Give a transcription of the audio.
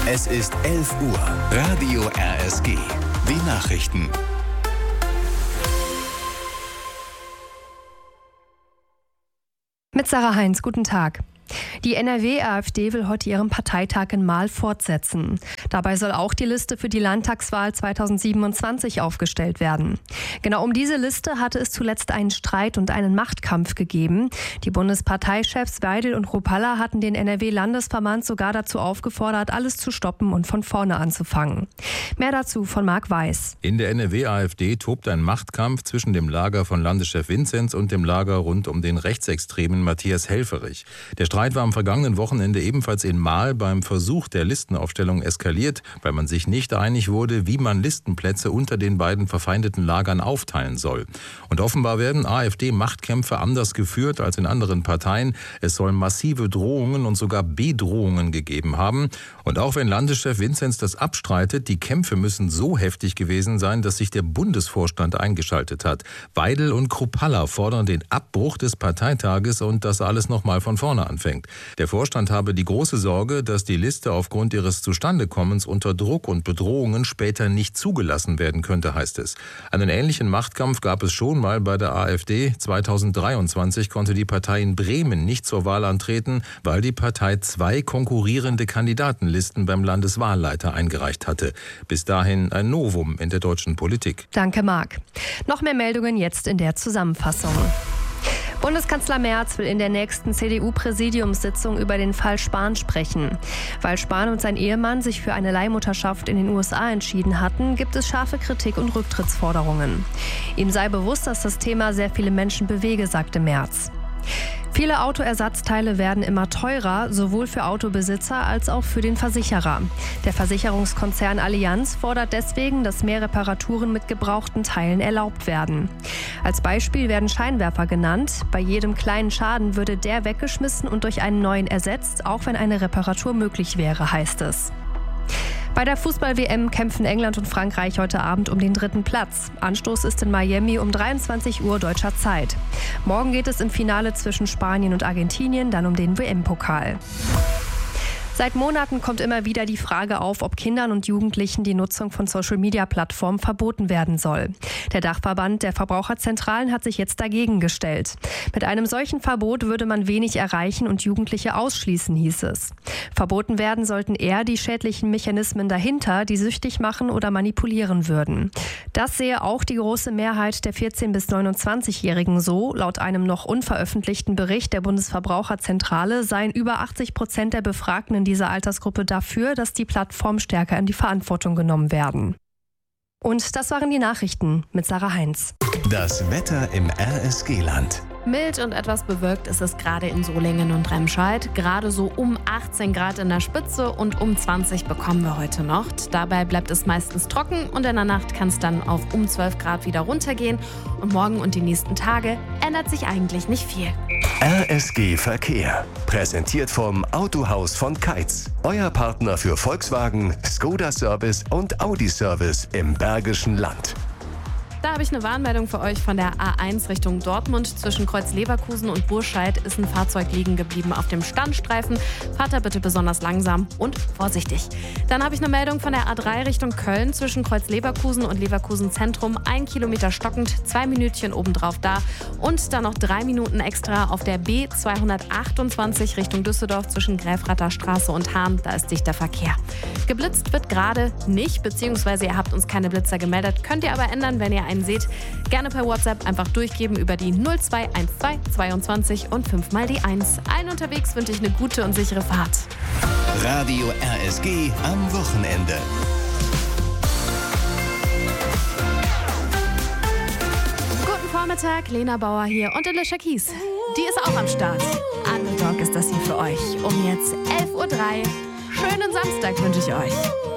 Es ist 11 Uhr. Radio RSG. Die Nachrichten. Mit Sarah Heinz, guten Tag. Die NRW-AfD will heute ihren Parteitag in Marl fortsetzen. Dabei soll auch die Liste für die Landtagswahl 2027 aufgestellt werden. Genau um diese Liste hatte es zuletzt einen Streit und einen Machtkampf gegeben. Die Bundesparteichefs Weidel und Kruppalla hatten den NRW-Landesverband sogar dazu aufgefordert, alles zu stoppen und von vorne anzufangen. Mehr dazu von Marc Weiß. In der NRW-AfD tobt ein Machtkampf zwischen dem Lager von Landeschef Vinzenz und dem Lager rund um den rechtsextremen Matthias Helfferich. Der Streit war am vergangenen Wochenende ebenfalls in Marl beim Versuch der Listenaufstellung eskaliert, weil man sich nicht einig wurde, wie man Listenplätze unter den beiden verfeindeten Lagern aufteilen soll. Und offenbar werden AfD-Machtkämpfe anders geführt als in anderen Parteien. Es soll massive Drohungen und sogar Bedrohungen gegeben haben. Und auch wenn Landeschef Vinzenz das abstreitet, die Kämpfe müssen so heftig gewesen sein, dass sich der Bundesvorstand eingeschaltet hat. Weidel und Kruppalla fordern den Abbruch des Parteitages und dass alles nochmal von vorne anfängt. Der Vorstand habe die große Sorge, dass die Liste aufgrund ihres Zustandekommens unter Druck und Bedrohungen später nicht zugelassen werden könnte, heißt es. Einen ähnlichen Machtkampf gab es schon mal bei der AfD. 2023 konnte die Partei in Bremen nicht zur Wahl antreten, weil die Partei 2 konkurrierende Kandidatenlisten beim Landeswahlleiter eingereicht hatte. Bis dahin ein Novum in der deutschen Politik. Danke, Marc. Noch mehr Meldungen jetzt in der Zusammenfassung. Bundeskanzler Merz will in der nächsten CDU-Präsidiumssitzung über den Fall Spahn sprechen. Weil Spahn und sein Ehemann sich für eine Leihmutterschaft in den USA entschieden hatten, gibt es scharfe Kritik und Rücktrittsforderungen. Ihm sei bewusst, dass das Thema sehr viele Menschen bewege, sagte Merz. Viele Autoersatzteile werden immer teurer, sowohl für Autobesitzer als auch für den Versicherer. Der Versicherungskonzern Allianz fordert deswegen, dass mehr Reparaturen mit gebrauchten Teilen erlaubt werden. Als Beispiel werden Scheinwerfer genannt. Bei jedem kleinen Schaden würde der weggeschmissen und durch einen neuen ersetzt, auch wenn eine Reparatur möglich wäre, heißt es. Bei der Fußball-WM kämpfen England und Frankreich heute Abend um den 3. Platz. Anstoß ist in Miami um 23 Uhr deutscher Zeit. Morgen geht es im Finale zwischen Spanien und Argentinien dann um den WM-Pokal. Seit Monaten kommt immer wieder die Frage auf, ob Kindern und Jugendlichen die Nutzung von Social-Media-Plattformen verboten werden soll. Der Dachverband der Verbraucherzentralen hat sich jetzt dagegen gestellt. Mit einem solchen Verbot würde man wenig erreichen und Jugendliche ausschließen, hieß es. Verboten werden sollten eher die schädlichen Mechanismen dahinter, die süchtig machen oder manipulieren würden. Das sehe auch die große Mehrheit der 14- bis 29-Jährigen so. Laut einem noch unveröffentlichten Bericht der Bundesverbraucherzentrale seien über 80% der Befragten in dieser Altersgruppe dafür, dass die Plattformen stärker in die Verantwortung genommen werden. Und das waren die Nachrichten mit Sarah Heinz. Das Wetter im RSG-Land. Mild und etwas bewölkt ist es gerade in Solingen und Remscheid. Gerade so um 18 Grad in der Spitze und um 20 bekommen wir heute noch. Dabei bleibt es meistens trocken und in der Nacht kann es dann auf um 12 Grad wieder runtergehen. Und morgen und die nächsten Tage ändert sich eigentlich nicht viel. RSG Verkehr. Präsentiert vom Autohaus von Keitz. Euer Partner für Volkswagen, Skoda Service und Audi Service im Bergischen Land. Da habe ich eine Warnmeldung für euch von der A1 Richtung Dortmund. Zwischen Kreuz Leverkusen und Burscheid ist ein Fahrzeug liegen geblieben auf dem Standstreifen. Fahrt da bitte besonders langsam und vorsichtig. Dann habe ich eine Meldung von der A3 Richtung Köln. Zwischen Kreuz Leverkusen und Leverkusen Zentrum 1 Kilometer stockend, 2 Minütchen obendrauf da. Und dann noch 3 Minuten extra auf der B228 Richtung Düsseldorf zwischen Gräfrather Straße und Hahn. Da ist dichter Verkehr. Geblitzt wird gerade nicht, beziehungsweise ihr habt uns keine Blitzer gemeldet. Könnt ihr aber ändern, wenn ihr einen seht. Gerne per WhatsApp einfach durchgeben über die 0212 22 und 5 mal die 1. Allen unterwegs wünsche ich eine gute und sichere Fahrt. Radio RSG am Wochenende. Guten Vormittag, Lena Bauer hier und Alicia Keys. Die ist auch am Start. Underdog ist das hier für euch. Um jetzt 11:03 Uhr. Schönen Samstag wünsche ich euch.